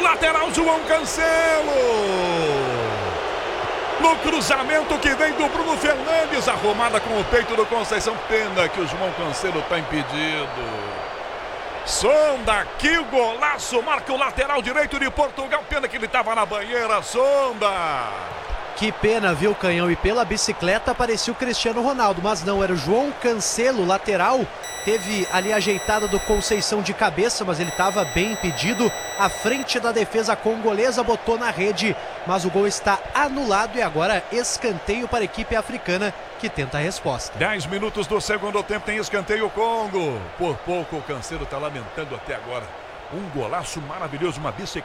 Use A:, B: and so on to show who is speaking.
A: lateral João Cancelo. No cruzamento que vem do Bruno Fernandes, arrumada com o peito do Conceição. Pena que o João Cancelo está impedido. Sonda, que golaço, marca o lateral direito de Portugal. Pena que ele estava na banheira, Sonda.
B: Que pena, viu, Canhão? E pela bicicleta aparecia o Cristiano Ronaldo, mas não, era o João Cancelo, lateral. Teve ali a ajeitada do Conceição de cabeça, mas ele estava bem impedido. À frente da defesa congolesa, botou na rede, mas o gol está anulado e agora escanteio para a equipe africana que tenta a resposta.
A: 10 minutos do segundo tempo, tem escanteio Congo. Por pouco o Cancelo está lamentando até agora. Um golaço maravilhoso, uma bicicleta.